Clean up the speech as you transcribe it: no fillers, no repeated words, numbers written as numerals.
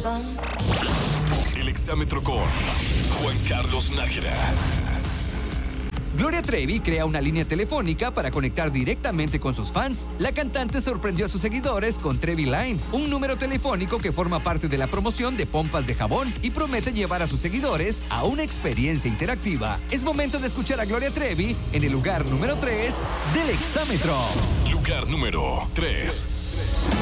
El exámetro con Juan Carlos Nájera. Gloria Trevi crea una línea telefónica para conectar directamente con sus fans. La cantante sorprendió a sus seguidores con Trevi Line, un número telefónico que forma parte de la promoción de pompas de jabón y promete llevar a sus seguidores a una experiencia interactiva. Es momento de escuchar a Gloria Trevi en el lugar número 3 del exámetro. Lugar número 3.